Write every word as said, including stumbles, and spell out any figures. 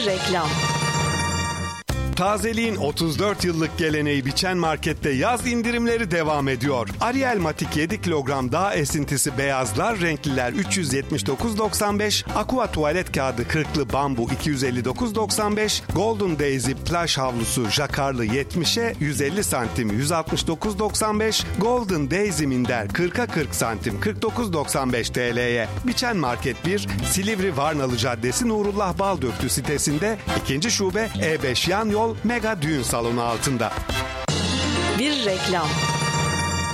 reklam. Tazeliğin otuz dört yıllık geleneği Biçen Market'te yaz indirimleri devam ediyor. Ariel Matik yedi kilogram dağ esintisi beyazlar, renkliler üç yüz yetmiş dokuz doksan beş, Aqua tuvalet kağıdı kırklı bambu iki yüz elli dokuz doksan beş, Golden Daisy plaj havlusu jakarlı yetmişe yüz elli santim yüz altmış dokuz doksan beş, Golden Daisy minder kırka kırk santim kırk dokuz doksan beş T L'ye. Biçen Market bir, Silivri Varnalı Caddesi Nurullah Baldöktü sitesinde, ikinci şube E beş yan yol Mega Düğün Salonu altında. Bir reklam.